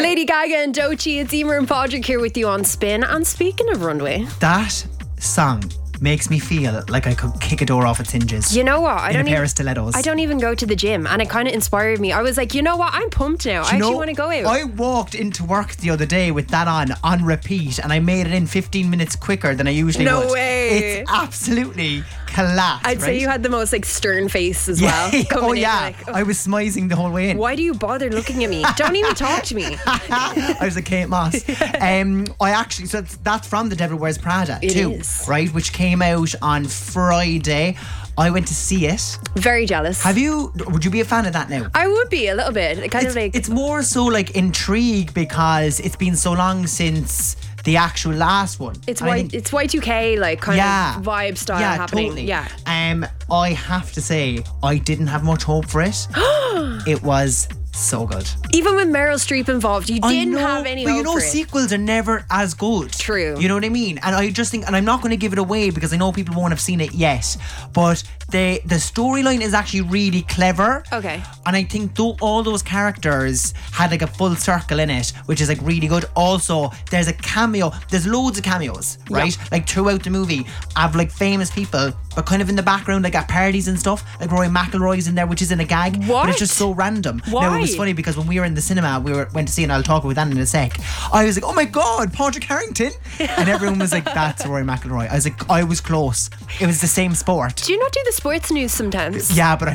Lady Gaga and Doechii, it's Emer and Podrick here with you on Spin. And speaking of Runway, that song makes me feel like I could kick a door off its hinges. You know what? In a pair of stilettos. I don't even go to the gym, and it kind of inspired me. I was like, you know what? I'm pumped now. I actually want to go out. I walked into work the other day with that on repeat, and I made it in 15 minutes quicker than I usually would. No way. It's absolutely collapsed. I'd say you had the most stern face as well. Oh yeah, I was smizing the whole way in. Why do you bother looking at me? Don't even talk to me. I was a Kate Moss. I actually, so that's from The Devil Wears Prada too, is. right? Which came out on Friday. I went to see it. Very jealous. Would you be a fan of that now? I would be a little bit. It's more so like intrigue because it's been so long since the actual last one. It's Y2K like kind of vibe style happening. Totally. Yeah. I have to say I didn't have much hope for it. It was so good. Even with Meryl Streep involved, you didn't have any hope for it. Sequels are never as good. True. You know what I mean? And I just think, and I'm not going to give it away because I know people won't have seen it yet, but the storyline is actually really clever. Okay. And I think all those characters had like a full circle in it, which is like really good. Also, there's a cameo. There's loads of cameos, right? Yeah. Like throughout the movie of like famous people, but kind of in the background, like at parties and stuff. Like Rory McIlroy's in there, which is in a gag. What? But it's just so random. Why? Now, it was funny because when we were in the cinema, went to see it, and I'll talk about that in a sec. I was like, oh my God, Padraig Harrington. And everyone was like, that's Rory McIlroy. I was like, I was close. It was the same sport. Do you not do the sports news sometimes? Yeah, but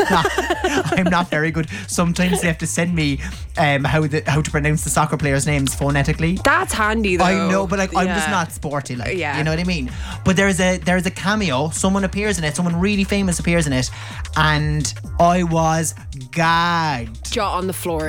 I'm not very good. Sometimes they have to send me how to pronounce the soccer players' names phonetically. That's handy though. I know, but like I'm just not sporty, like you know what I mean. But there's a cameo. Someone appears in it. Someone really famous appears in it, and I was gagged. Jaw on the floor,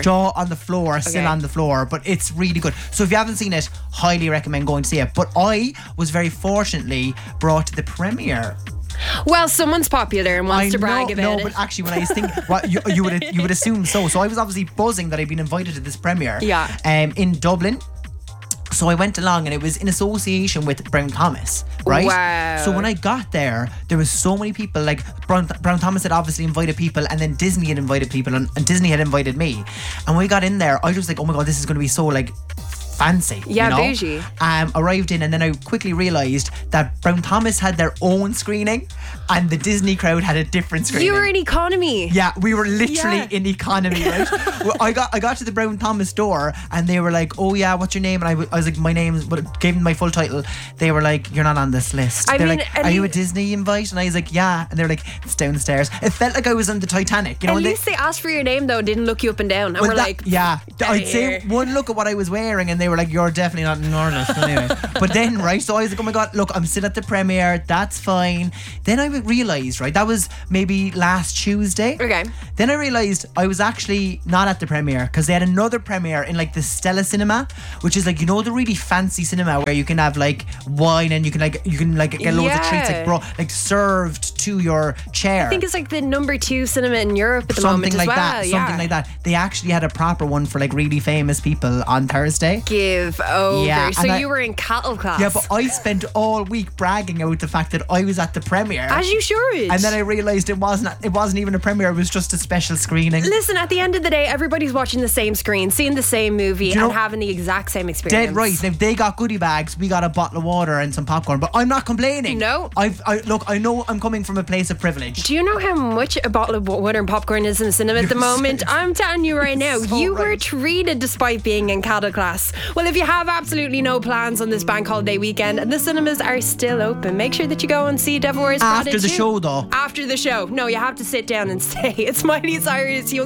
still on the floor. But it's really good. So if you haven't seen it, highly recommend going to see it. But I was very fortunately brought to the premiere. Well, someone's popular and wants to brag about it. No, but actually, when I was thinking, you would assume so. So I was obviously buzzing that I'd been invited to this premiere. Yeah. In Dublin. So I went along, and it was in association with Brown Thomas, right? Wow. So when I got there was so many people. Like Brown Thomas had obviously invited people, and then Disney had invited people, and Disney had invited me. And when we got in there, I was like, oh my God, this is going to be so like fancy. Yeah, you know? bougie. Arrived in, and then I quickly realised that Brown Thomas had their own screening and the Disney crowd had a different screening. You were in economy. Yeah, we were literally in economy, right? Well, I got to the Brown Thomas door, and they were like, oh yeah, what's your name? And I was like, my name, but gave them my full title. They were like, you're not on this list. They're like, are you a Disney invite? And I was like, yeah. And they're like, it's downstairs. It felt like I was on the Titanic. You know, at least they asked for your name though, didn't look you up and down. And we're like, yeah. I'd say one look at what I was wearing, and they were like, you're definitely not in Northern. Anyway. But then, right, so I was like, oh my God, look, I'm still at the premiere, that's fine. Then I realised, right, that was maybe last Tuesday. Okay. Then I realised I was actually not at the premiere because they had another premiere in like the Stella Cinema, which is like, you know, the really fancy cinema where you can have like wine and you can get loads of treats like served to your chair. I think it's like the number 2 cinema in Europe at the moment as well. Something like that. They actually had a proper one for like really famous people on Thursday. Give over. Yeah, so you were in cattle class. Yeah, but I spent all week bragging about the fact that I was at the premiere. As you should. And then I realised it wasn't even a premiere, it was just a special screening. Listen, at the end of the day, everybody's watching the same screen, seeing the same movie, and having the exact same experience. Dead right. If they got goodie bags, we got a bottle of water and some popcorn, but I'm not complaining. No. I know I'm coming from a place of privilege. Do you know how much a bottle of water and popcorn is in the cinema at the moment? I'm telling you right now, you were treated despite being in cattle class. Well, if you have absolutely no plans on this bank holiday weekend and the cinemas are still open, make sure that you go and see Devil Wears Prada after the show though. After the show. No, you have to sit down and stay. It's Miley Cyrus.